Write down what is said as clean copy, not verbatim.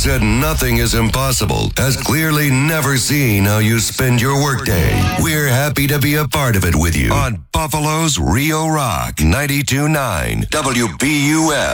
said nothing is impossible has clearly never seen how you spend your workday. We're happy to be a part of it with you on Buffalo's Rio Rock 92.9 WBUF.